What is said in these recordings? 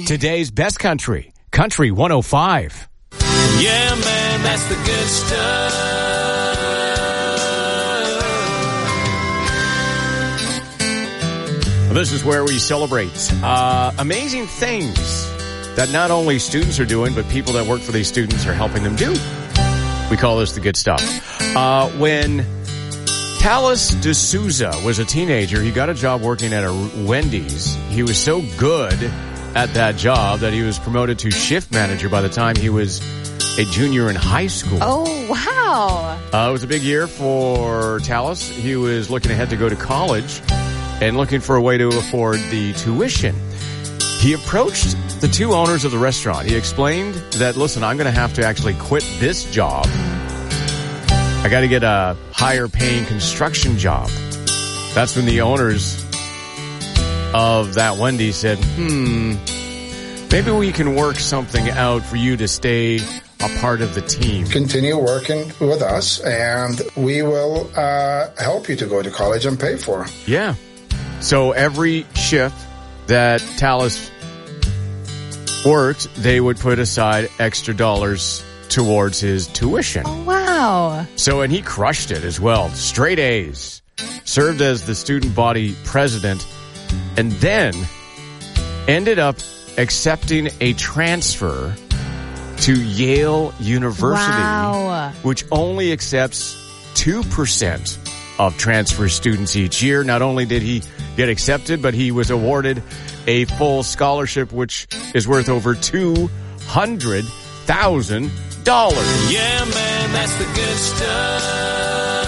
Today's best country, Country 105. Yeah, man, that's the good stuff. This is where we celebrate amazing things that not only students are doing, but people that work for these students are helping them do. We call this the good stuff. When Talis D'Souza was a teenager, he got a job working at a Wendy's. He was so good at that job that he was promoted to shift manager by the time he was a junior in high school. Oh, wow. It was a big year for Talis. He was looking ahead to go to college and looking for a way to afford the tuition. He approached the two owners of the restaurant. He explained that, listen, I'm going to have to actually quit this job. I got to get a higher paying construction job. That's when the owners of that Wendy's said, maybe we can work something out for you to stay a part of the team. Continue working with us, and we will help you to go to college and pay for it. Yeah. So every shift that Talis worked, they would put aside extra dollars towards his tuition. Oh, wow. So, and he crushed it as well. Straight A's. Served as the student body president, and then ended up accepting a transfer to Yale University, which only accepts 2% of transfer students each year. Not only did he get accepted, but he was awarded a full scholarship, which is worth over $200,000. Yeah, man, that's the good stuff.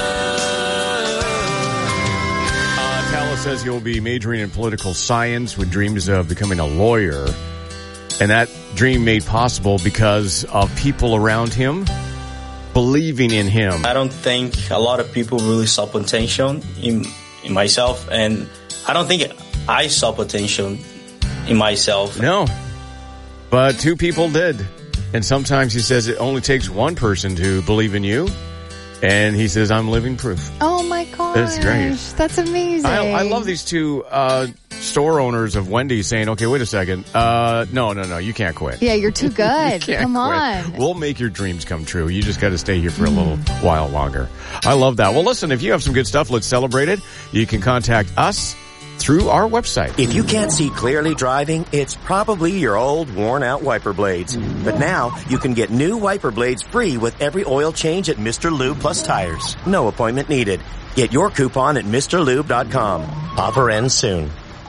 Talis says he'll be majoring in political science with dreams of becoming a lawyer. And that dream made possible because of people around him believing in him. I don't think a lot of people really saw potential in myself, and I don't think I saw potential in myself. No, but two people did. And sometimes he says it only takes one person to believe in you. And he says, I'm living proof. Oh, my gosh. That's great. That's amazing. I love these two store owners of Wendy's saying, okay, wait a second. No, you can't quit. Yeah, you're too good. Come quit. on. We'll make your dreams come true. You just got to stay here for a little while longer. I love that. Well, listen, if you have some good stuff, let's celebrate it. You can contact us through our website. If you can't see clearly driving, it's probably your old, worn-out wiper blades. But now, you can get new wiper blades free with every oil change at Mr. Lube Plus Tires. No appointment needed. Get your coupon at MrLube.com. Offer ends soon.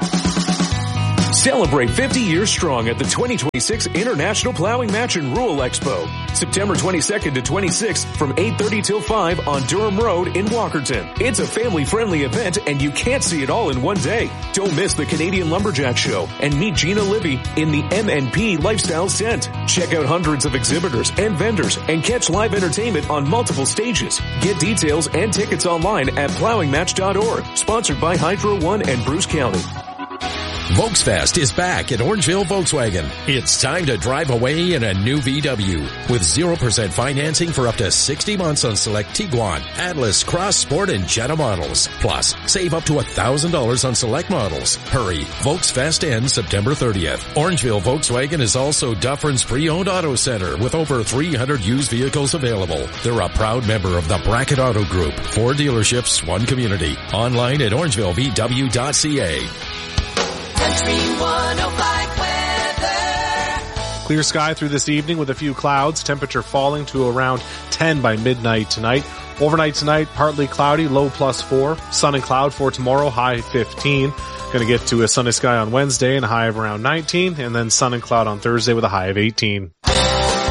Celebrate 50 years strong at the 2026 International Plowing Match and Rural Expo. September 22nd to 26th from 8:30 till 5 on Durham Road in Walkerton. It's a family-friendly event and you can't see it all in one day. Don't miss the Canadian Lumberjack Show and meet Gina Libby in the MNP Lifestyle Tent. Check out hundreds of exhibitors and vendors and catch live entertainment on multiple stages. Get details and tickets online at plowingmatch.org. Sponsored by Hydro One and Bruce County. Volksfest is back at Orangeville Volkswagen. It's time to drive away in a new VW with 0% financing for up to 60 months on select Tiguan, Atlas, Cross Sport, and Jetta models. Plus, save up to $1,000 on select models. Hurry. Volksfest ends September 30th. Orangeville Volkswagen is also Dufferin's pre-owned auto center with over 300 used vehicles available. They're a proud member of the Bracket Auto Group. 4 dealerships, 1 community. Online at orangevillevw.ca. Country 105 weather. Clear sky through this evening with a few clouds. Temperature falling to around 10 by midnight tonight. Overnight tonight, partly cloudy, low +4. Sun and cloud for tomorrow, high 15. Going to get to a sunny sky on Wednesday and a high of around 19. And then sun and cloud on Thursday with a high of 18.